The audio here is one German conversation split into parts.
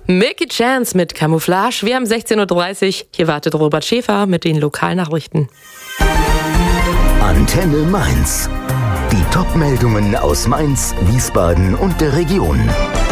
Milky Chance mit Camouflage. Wir haben 16.30 Uhr. Hier wartet Robert Schäfer mit den Lokalnachrichten. Antenne Mainz. Die Top-Meldungen aus Mainz, Wiesbaden und der Region.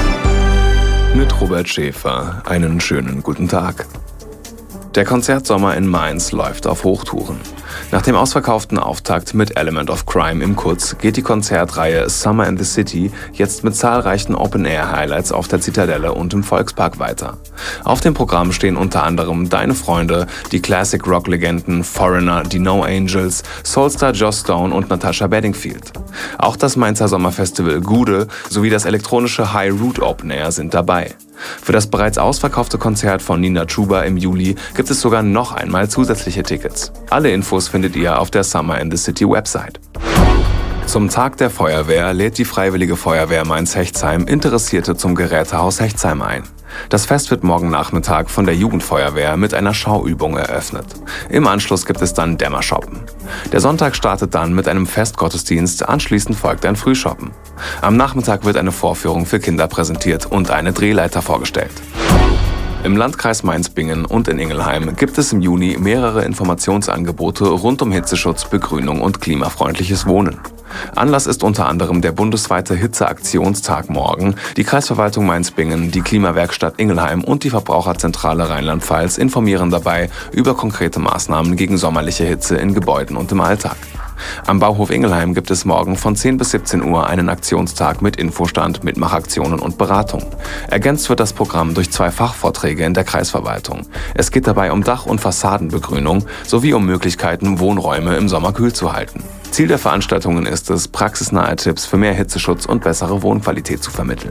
Mit Robert Schäfer. Einen schönen guten Tag. Der Konzertsommer in Mainz läuft auf Hochtouren. Nach dem ausverkauften Auftakt mit Element of Crime im Kutz geht die Konzertreihe Summer in the City jetzt mit zahlreichen Open-Air-Highlights auf der Zitadelle und im Volkspark weiter. Auf dem Programm stehen unter anderem Deine Freunde, die Classic-Rock-Legenden Foreigner, die No Angels, Soulstar Joss Stone und Natasha Bedingfield. Auch das Mainzer Sommerfestival Gude sowie das elektronische High Root Open Air sind dabei. Für das bereits ausverkaufte Konzert von Nina Chuba im Juli gibt es sogar noch einmal zusätzliche Tickets. Alle Infos findet ihr auf der Summer in the City Website. Zum Tag der Feuerwehr lädt die Freiwillige Feuerwehr Mainz-Hechtsheim Interessierte zum Gerätehaus Hechtsheim ein. Das Fest wird morgen Nachmittag von der Jugendfeuerwehr mit einer Schauübung eröffnet. Im Anschluss gibt es dann Dämmershoppen. Der Sonntag startet dann mit einem Festgottesdienst, anschließend folgt ein Frühshoppen. Am Nachmittag wird eine Vorführung für Kinder präsentiert und eine Drehleiter vorgestellt. Im Landkreis Mainz-Bingen und in Ingelheim gibt es im Juni mehrere Informationsangebote rund um Hitzeschutz, Begrünung und klimafreundliches Wohnen. Anlass ist unter anderem der bundesweite Hitzeaktionstag morgen. Die Kreisverwaltung Mainz-Bingen, die Klimawerkstatt Ingelheim und die Verbraucherzentrale Rheinland-Pfalz informieren dabei über konkrete Maßnahmen gegen sommerliche Hitze in Gebäuden und im Alltag. Am Bauhof Ingelheim gibt es morgen von 10 bis 17 Uhr einen Aktionstag mit Infostand, Mitmachaktionen und Beratung. Ergänzt wird das Programm durch 2 Fachvorträge in der Kreisverwaltung. Es geht dabei um Dach- und Fassadenbegrünung sowie um Möglichkeiten, Wohnräume im Sommer kühl zu halten. Ziel der Veranstaltungen ist es, praxisnahe Tipps für mehr Hitzeschutz und bessere Wohnqualität zu vermitteln.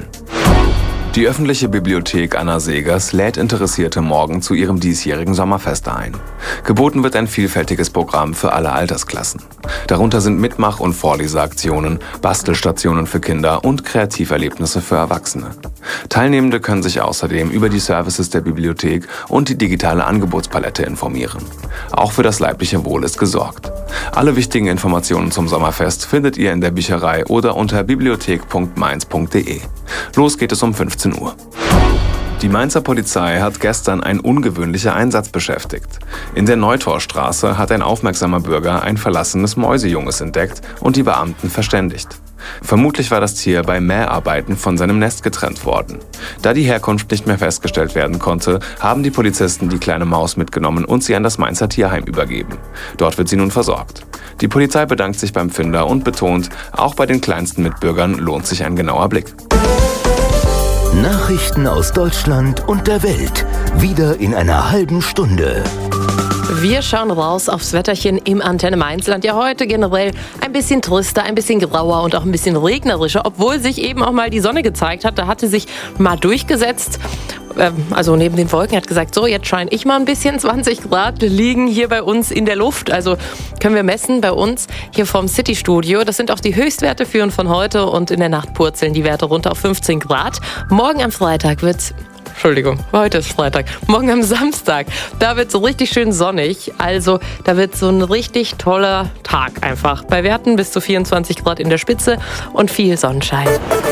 Die öffentliche Bibliothek Anna Segers lädt Interessierte morgen zu ihrem diesjährigen Sommerfest ein. Geboten wird ein vielfältiges Programm für alle Altersklassen. Darunter sind Mitmach- und Vorleseaktionen, Bastelstationen für Kinder und Kreativerlebnisse für Erwachsene. Teilnehmende können sich außerdem über die Services der Bibliothek und die digitale Angebotspalette informieren. Auch für das leibliche Wohl ist gesorgt. Alle wichtigen Informationen zum Sommerfest findet ihr in der Bücherei oder unter bibliothek.mainz.de. Los geht es um 15 Uhr. Die Mainzer Polizei hat gestern einen ungewöhnlichen Einsatz beschäftigt. In der Neutorstraße hat ein aufmerksamer Bürger ein verlassenes Mäusejunges entdeckt und die Beamten verständigt. Vermutlich war das Tier bei Mäharbeiten von seinem Nest getrennt worden. Da die Herkunft nicht mehr festgestellt werden konnte, haben die Polizisten die kleine Maus mitgenommen und sie an das Mainzer Tierheim übergeben. Dort wird sie nun versorgt. Die Polizei bedankt sich beim Finder und betont, auch bei den kleinsten Mitbürgern lohnt sich ein genauer Blick. Nachrichten aus Deutschland und der Welt. Wieder in einer halben Stunde. Wir schauen raus aufs Wetterchen im Antenne Mainzland. Ja, heute generell ein bisschen trüster, ein bisschen grauer und auch ein bisschen regnerischer, obwohl sich eben auch mal die Sonne gezeigt hat. Da hatte sich mal durchgesetzt. Also neben den Wolken hat gesagt, so, jetzt scheine ich mal ein bisschen. 20 Grad liegen hier bei uns in der Luft. Also können wir messen bei uns hier vom City-Studio. Das sind auch die Höchstwerte für und von heute. Und in der Nacht purzeln die Werte runter auf 15 Grad. Morgen am Freitag wird's... Entschuldigung, heute ist Freitag. Morgen am Samstag, da wird es so richtig schön sonnig. Also da wird so ein richtig toller Tag einfach. Bei Werten bis zu 24 Grad in der Spitze und viel Sonnenschein.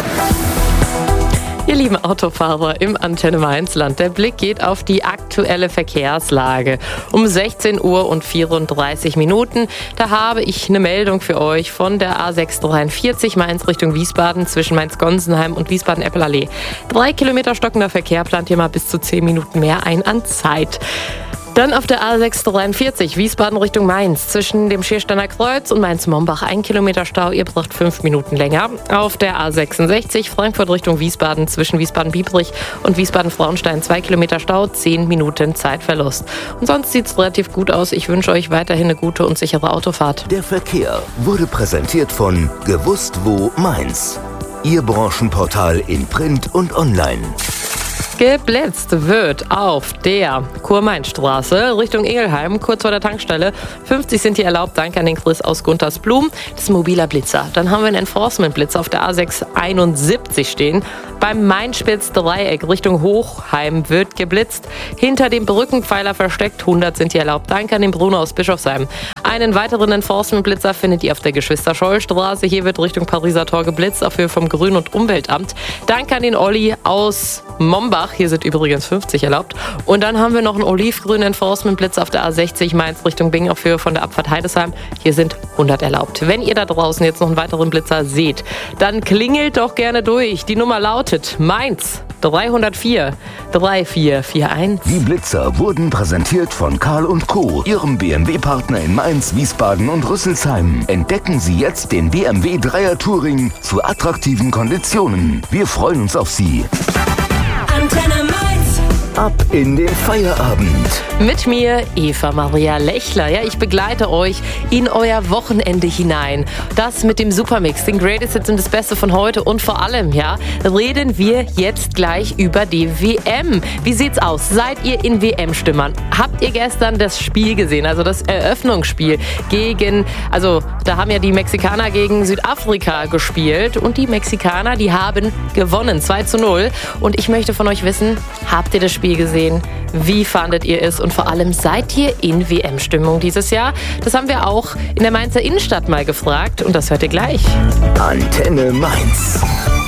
Ihr lieben Autofahrer im Antenne Mainzland, der Blick geht auf die aktuelle Verkehrslage. Um 16 Uhr und 34 Minuten, da habe ich eine Meldung für euch von der A643 Mainz Richtung Wiesbaden zwischen Mainz-Gonsenheim und Wiesbaden-Eppelallee. 3 Kilometer stockender Verkehr, plant ihr mal bis zu 10 Minuten mehr ein an Zeit. Dann auf der A643 Wiesbaden Richtung Mainz zwischen dem Schiersteiner Kreuz und Mainz-Mombach 1 Kilometer Stau, ihr braucht 5 Minuten länger. Auf der A66 Frankfurt Richtung Wiesbaden zwischen Wiesbaden-Biebrich und Wiesbaden-Frauenstein 2 Kilometer Stau, 10 Minuten Zeitverlust. Und sonst sieht es relativ gut aus. Ich wünsche euch weiterhin eine gute und sichere Autofahrt. Der Verkehr wurde präsentiert von Gewusst wo Mainz. Ihr Branchenportal in Print und Online. Geblitzt wird auf der Kurmainstraße Richtung Ingelheim, kurz vor der Tankstelle. 50 sind hier erlaubt, danke an den Chris aus Guntersblum. Das ist ein mobiler Blitzer. Dann haben wir einen Enforcement-Blitzer auf der A671 stehen. Beim Mainspitz-Dreieck Richtung Hochheim wird geblitzt. Hinter dem Brückenpfeiler versteckt, 100 sind hier erlaubt, danke an den Bruno aus Bischofsheim. einen weiteren Enforcement-Blitzer findet ihr auf der Geschwister-Scholl-Straße. Hier wird Richtung Pariser Tor geblitzt, auf Höhe vom Grün- und Umweltamt. Danke an den Olli aus Mombach. Hier sind übrigens 50 erlaubt. Und dann haben wir noch einen olivgrünen Enforcement-Blitzer auf der A60 Mainz Richtung Bingen auf Höhe von der Abfahrt Heidesheim. Hier sind 100 erlaubt. Wenn ihr da draußen jetzt noch einen weiteren Blitzer seht, dann klingelt doch gerne durch. Die Nummer lautet Mainz 304 3441. Die Blitzer wurden präsentiert von Karl & Co., Ihrem BMW-Partner in Mainz, Wiesbaden und Rüsselsheim. Entdecken Sie jetzt den BMW 3er Touring zu attraktiven Konditionen. Wir freuen uns auf Sie. Antenne Mainz. Ab in den Feierabend. Mit mir Eva Maria Lechler. Ja, ich begleite euch in euer Wochenende hinein. Das mit dem Supermix, den Greatest Hits und das Beste von heute. Und vor allem, ja, reden wir jetzt gleich über die WM. Wie sieht's aus? Seid ihr in WM-Stimmern? Habt ihr gestern das Spiel gesehen? Also das Eröffnungsspiel da haben ja die Mexikaner gegen Südafrika gespielt. Und die Mexikaner, die haben gewonnen, 2:0. Und ich möchte von euch wissen, habt ihr das Spiel gesehen? Wie fandet ihr es? Und vor allem, seid ihr in WM-Stimmung dieses Jahr? Das haben wir auch in der Mainzer Innenstadt mal gefragt und das hört ihr gleich. Antenne Mainz.